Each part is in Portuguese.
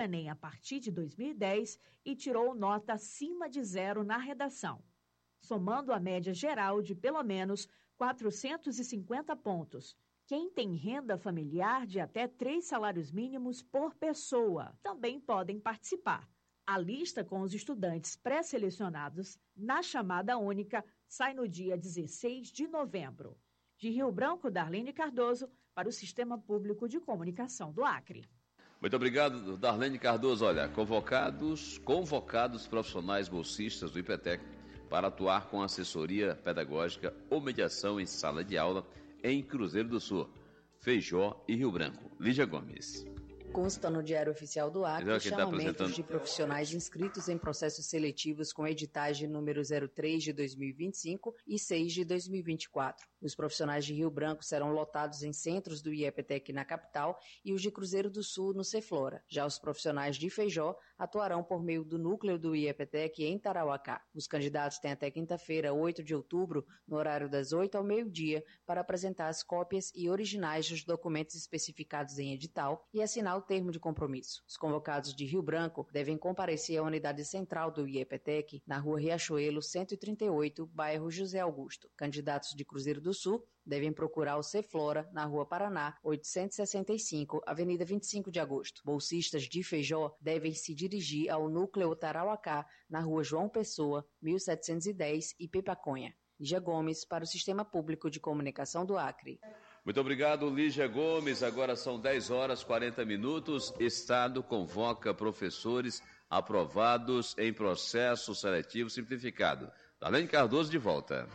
Enem a partir de 2010 e tirou nota acima de 0 na redação, somando a média geral de pelo menos 450 pontos. Quem tem renda familiar de até 3 salários mínimos por pessoa também podem participar. A lista com os estudantes pré-selecionados na chamada única sai no dia 16 de novembro. De Rio Branco, Darlene Cardoso, para o Sistema Público de Comunicação do Acre. Muito obrigado, Darlene Cardoso. Olha, convocados profissionais bolsistas do IPTEC para atuar com assessoria pedagógica ou mediação em sala de aula em Cruzeiro do Sul, Feijó e Rio Branco. Lígia Gomes. Consta no Diário Oficial do Acre chamamentos de profissionais inscritos em processos seletivos com editais de número 03 de 2025 e 6 de 2024. Os profissionais de Rio Branco serão lotados em centros do IEPTEC na capital e os de Cruzeiro do Sul no Ceflora. Já os profissionais de Feijó atuarão por meio do núcleo do IEPTEC em Tarauacá. Os candidatos têm até quinta-feira, 8 de outubro, no horário das 8 ao meio-dia, para apresentar as cópias e originais dos documentos especificados em edital e assinar o termo de compromisso. Os convocados de Rio Branco devem comparecer à unidade central do IEPTEC, na Rua Riachuelo, 138, bairro José Augusto. Candidatos de Cruzeiro do Sul devem procurar o Ceflora, na Rua Paraná, 865, Avenida 25 de Agosto. Bolsistas de Feijó devem se dirigir ao Núcleo Tarauacá, na Rua João Pessoa, 1710, Ipepaconha. Lígia Gomes, para o Sistema Público de Comunicação do Acre. Muito obrigado, Lígia Gomes. Agora são 10 horas e 40 minutos. Estado convoca professores aprovados em processo seletivo simplificado. Darlene Cardoso de volta.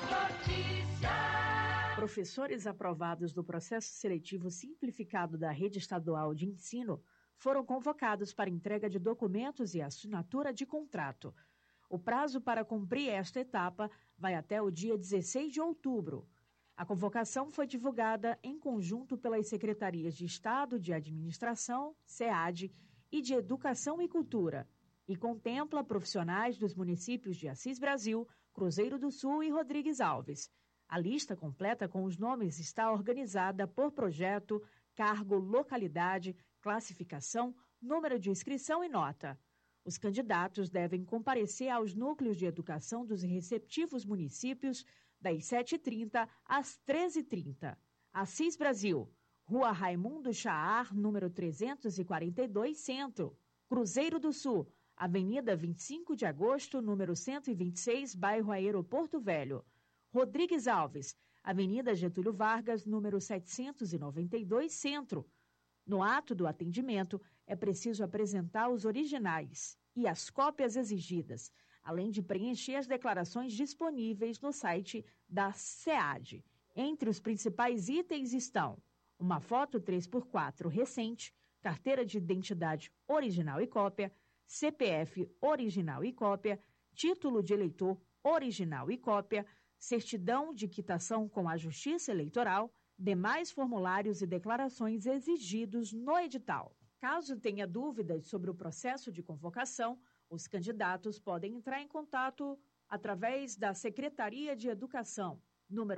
Professores aprovados do processo seletivo simplificado da Rede Estadual de Ensino foram convocados para entrega de documentos e assinatura de contrato. O prazo para cumprir esta etapa vai até o dia 16 de outubro. A convocação foi divulgada em conjunto pelas Secretarias de Estado de Administração, SEAD, e de Educação e Cultura, e contempla profissionais dos municípios de Assis Brasil, Cruzeiro do Sul e Rodrigues Alves. A lista completa com os nomes está organizada por projeto, cargo, localidade, classificação, número de inscrição e nota. Os candidatos devem comparecer aos núcleos de educação dos respectivos municípios das 7h30 às 13h30. Assis Brasil, Rua Raimundo Chaar, número 342, Centro. Cruzeiro do Sul, Avenida 25 de Agosto, número 126, bairro Aeroporto Velho. Rodrigues Alves, Avenida Getúlio Vargas, número 792, Centro. No ato do atendimento, é preciso apresentar os originais e as cópias exigidas, além de preencher as declarações disponíveis no site da SEAD. Entre os principais itens estão uma foto 3x4 recente, carteira de identidade original e cópia, CPF original e cópia, título de eleitor original e cópia, certidão de quitação com a Justiça Eleitoral, demais formulários e declarações exigidos no edital. Caso tenha dúvidas sobre o processo de convocação, os candidatos podem entrar em contato através da Secretaria de Educação, número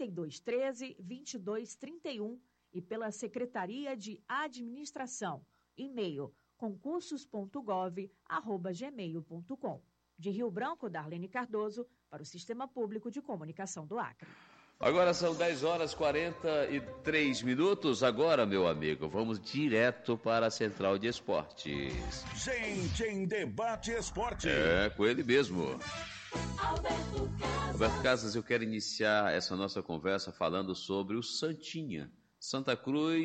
3213-2231, e pela Secretaria de Administração, e-mail concursos.gov@gmail.com. De Rio Branco, Darlene Cardoso, para o Sistema Público de Comunicação do Acre. Agora são 10 horas e 43 minutos. Agora, meu amigo, vamos direto para a Central de Esportes. Gente em Debate Esporte. É, com ele mesmo. Alberto Casas, eu quero iniciar essa nossa conversa falando sobre o Santinha. Santa Cruz